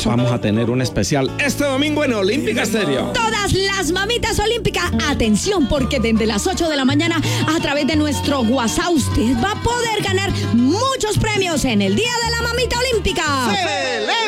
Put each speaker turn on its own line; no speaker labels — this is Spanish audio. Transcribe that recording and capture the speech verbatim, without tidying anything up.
vamos a tener un especial este domingo en Olímpica Estéreo.
Todas las mamitas olímpicas, atención, porque desde las ocho de la mañana a través de nuestro WhatsApp usted va a poder ganar muchos premios en el Día de la Mamita Olímpica.
¡Celebra!